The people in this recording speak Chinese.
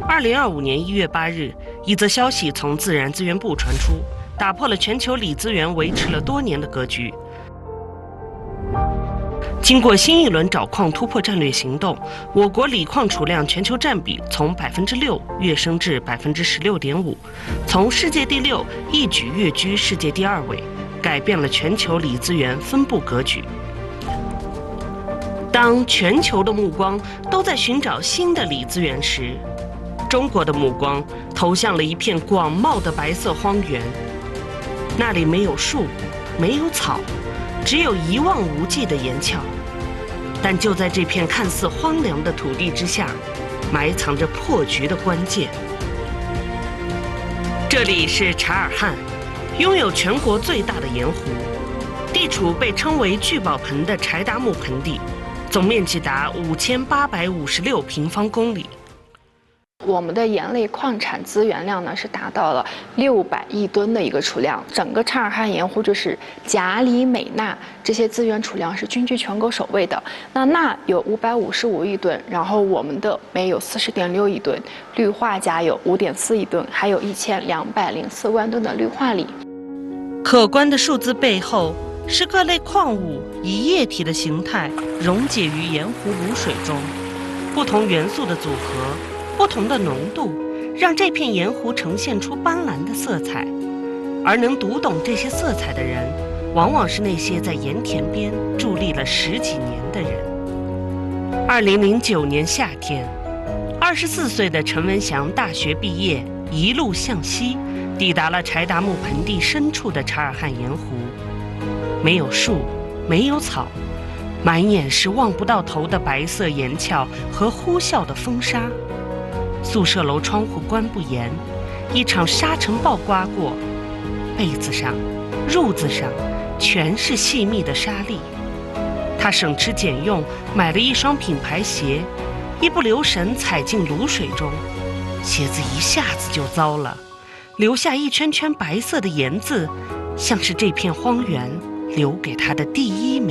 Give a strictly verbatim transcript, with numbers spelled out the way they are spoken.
二零二五年一月八日，一则消息从自然资源部传出，打破了全球锂资源维持了多年的格局。经过新一轮找矿突破战略行动，我国锂矿储量全球占比从百分之六跃升至百分之十六点五，从世界第六一举跃居世界第二位，改变了全球锂资源分布格局。当全球的目光都在寻找新的锂资源时，中国的目光投向了一片广袤的白色荒原，那里没有树，没有草，只有一望无际的岩壳。但就在这片看似荒凉的土地之下，埋藏着破局的关键。这里是察尔汗，拥有全国最大的盐湖，地处被称为聚宝盆的柴达木盆地，总面积达五千八百五十六平方公里。 我们的盐类矿产资源量呢是达到了六百亿吨的一个储量，整个察尔汗盐湖就是钾、锂、镁、钠这些资源储量是均居全国首位的。那钠有五百五十五亿吨，然后我们的镁有四十点六亿吨，氯化钾有五点四亿吨，还有一千两百零四万吨的氯化锂。 可观的数字背后是各类矿物以液体的形态溶解于盐湖卤水中，不同元素的组合。不同的浓度让这片盐湖呈现出斑斓的色彩，而能读懂这些色彩的人，往往是那些在盐田边伫立了十几年的人。二零零九年夏天，二十四岁的陈文祥大学毕业，一路向西，抵达了柴达木盆地深处的察尔汗盐湖。没有树，没有草，满眼是望不到头的白色岩壳和呼啸的风沙。宿舍楼窗户关不严，一场沙尘暴刮过，被子上、褥子上全是细密的沙粒。他省吃俭用买了一双品牌鞋，一不留神踩进卤水中，鞋子一下子就糟了，留下一圈圈白色的盐渍，像是这片荒原留给他的第一枚